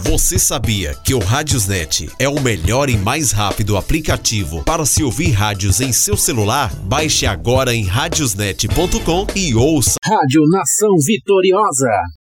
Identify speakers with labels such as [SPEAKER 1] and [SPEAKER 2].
[SPEAKER 1] Você sabia que o Radiosnet é o melhor e mais rápido aplicativo para se ouvir rádios em seu celular? Baixe agora em radiosnet.com e ouça.
[SPEAKER 2] Rádio Nação Vitoriosa.